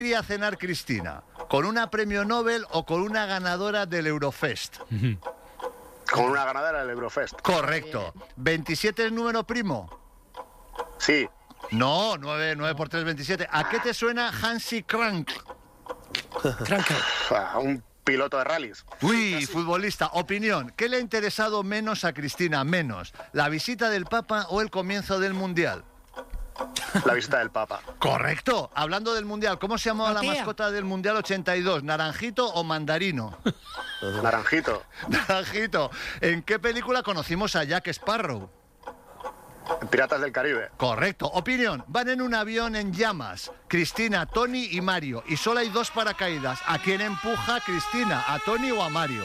iría a cenar Cristina? ¿Con una premio Nobel o con una ganadora del Eurofest? Con una ganadora del Eurofest. Correcto. ¿27 es número primo? Sí. No, 9 por 3, 27. ¿A qué te suena Hansi Krank? Un piloto de rallies. Uy, futbolista. Opinión. ¿Qué le ha interesado menos a Cristina? Menos. ¿La visita del Papa o el comienzo del Mundial? La visita del Papa. Correcto. Hablando del Mundial, ¿cómo se llamaba la mascota del Mundial 82? ¿Naranjito o Mandarino? Naranjito. Naranjito. ¿En qué película conocimos a Jack Sparrow? Piratas del Caribe. Correcto. Opinión. Van en un avión en llamas. Cristina, Tony y Mario. Y solo hay 2 paracaídas. ¿A quién empuja Cristina? ¿A Tony o a Mario?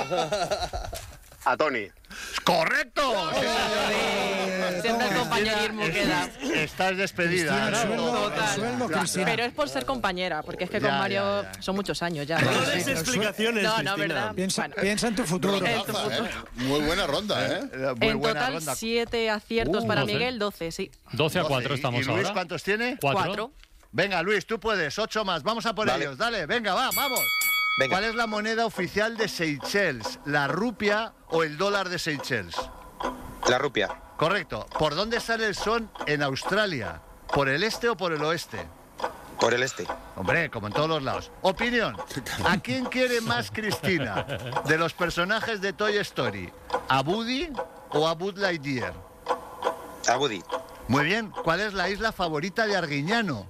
A Tony. ¡Correcto! Siempre el compañerismo queda. Estás despedida. Total. Pero es por ser compañera, porque es que con Mario son muchos años ya. No des explicaciones, No, ¿verdad? Piensa en tu futuro. Muy buena ronda, ¿eh? En total, 7 aciertos para 12. Miguel, 12, sí. 12-4 estamos ¿Y Luis ahora. cuántos tiene? 4. Venga, Luis, tú puedes. 8 más. Vamos a por ellos. Dale, venga, vamos. Venga. ¿Cuál es la moneda oficial de Seychelles? ¿La rupia o el dólar de Seychelles? La rupia. Correcto. ¿Por dónde sale el sol en Australia? ¿Por el este o por el oeste? Por el este. Hombre, como en todos los lados. Opinión. ¿A quién quiere más Cristina? De los personajes de Toy Story. ¿A Woody o a Buzz Lightyear? A Woody. Muy bien. ¿Cuál es la isla favorita de Arguiñano?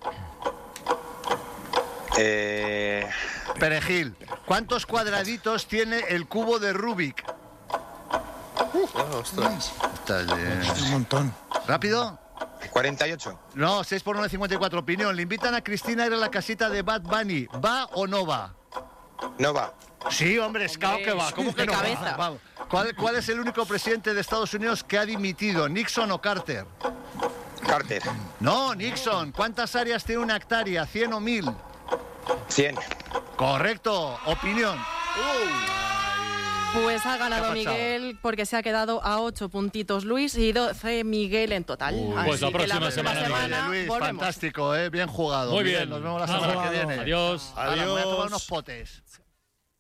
Perejil. ¿Cuántos cuadraditos tiene el cubo de Rubik? Ostras. Un montón. ¿Rápido? 48. No, 6 por 9, 54. Opinión. Le invitan a Cristina a ir a la casita de Bad Bunny. ¿Va o no va? No va. Sí, hombre, claro que va. ¿Cómo que de no cabeza. va? ¿Cuál es el único presidente de Estados Unidos que ha dimitido? ¿Nixon o Carter? Carter. No, Nixon. ¿Cuántas áreas tiene una hectárea? ¿100 o 1000? 100. Correcto. Opinión. Pues ha ¿Qué ganado ha pasado? Miguel porque se ha quedado a 8 puntitos Luis y 12 Miguel en total. pues la Así que próxima semana, Luis, volvemos. fantástico, bien jugado. Muy Miguel, bien. nos vemos la semana que viene. Adiós. Ahora, me voy a tomar unos potes.